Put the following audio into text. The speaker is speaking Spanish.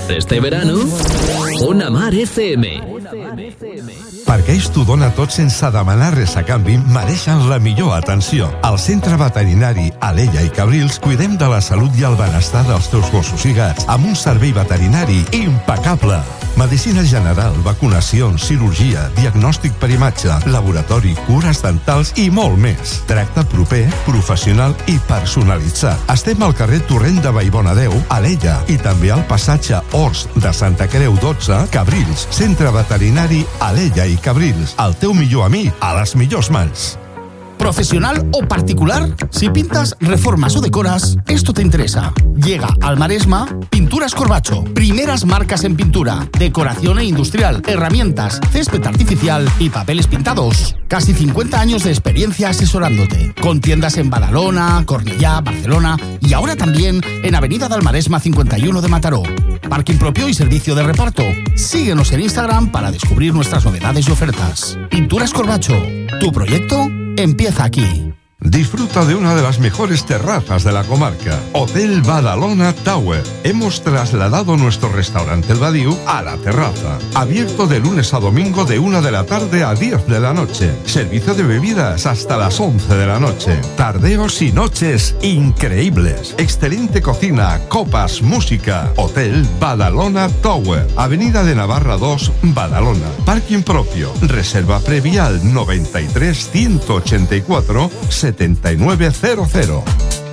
Este verano, Ona Mar FM. Perquè ells t'ho dona tot sense demanar res a canvi, mereixen la millor atenció. Al Centre Veterinari Alella i Cabrils cuidem de la salut i el benestar dels teus gossos i gats amb un servei veterinari impecable. Medicina general, vacunacions, cirurgia, diagnòstic per imatge, laboratori, cures dentals i molt més. Tracte proper, professional i personalitzat. Estem al carrer Torrent de Vallbonadeu, Alella, i també al passatge Horts de Santa Creu 12, Cabrils. Centre Veterinari Alella i Cabrils. El teu millor amic a les millors mans. ¿Profesional o particular? Si pintas, reformas o decoras, esto te interesa. Llega al Maresma Pinturas Corbacho. Primeras marcas en pintura, decoración e industrial, herramientas, césped artificial y papeles pintados. Casi 50 años de experiencia asesorándote. Con tiendas en Badalona, Cornellá, Barcelona y ahora también en Avenida del Maresma 51 de Mataró. Parking propio y servicio de reparto. Síguenos en Instagram para descubrir nuestras novedades y ofertas. Pinturas Corbacho. Tu proyecto empieza aquí. Disfruta de una de las mejores terrazas de la comarca, Hotel Badalona Tower. Hemos trasladado nuestro restaurante El Badiu a la terraza. Abierto de lunes a domingo de 1 de la tarde a 10 de la noche. Servicio de bebidas hasta las 11 de la noche. Tardeos y noches increíbles. Excelente cocina, copas, música. Hotel Badalona Tower. Avenida de Navarra 2, Badalona. Parking propio. Reserva previa al 93 184 7900.